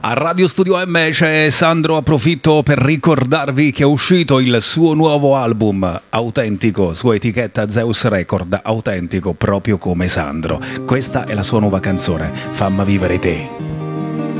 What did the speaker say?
A Radio Studio M c'è Sandro, approfitto per ricordarvi che è uscito il suo nuovo album, Autentico, su etichetta Zeus Record, autentico proprio come Sandro. Questa è la sua nuova canzone, Famma vivere te.